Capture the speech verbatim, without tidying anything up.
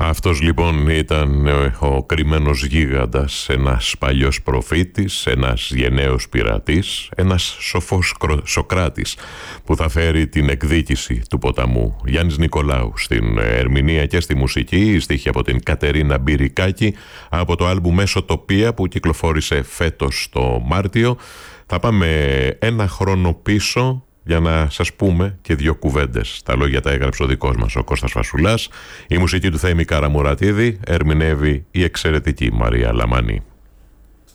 Αυτός λοιπόν ήταν ο κρυμμένος γίγαντας, ένας παλιός προφήτης, ένας γενναίος πειρατής, ένας σοφός Σοκράτης που θα φέρει την εκδίκηση του ποταμού. Γιάννης Νικολάου στην ερμηνεία και στη μουσική, στίχη από την Κατερίνα Μπυρικάκη από το άλμπουμ Μεσοτοπία που κυκλοφόρησε φέτος το Μάρτιο. Θα πάμε ένα χρόνο πίσω για να σας πούμε και δύο κουβέντες. Τα λόγια τα έγραψε ο δικός μας ο Κώστας Φασουλάς. Η μουσική του Θέμη Καραμουρατίδη ερμηνεύει η εξαιρετική Μαρία Λαμανή.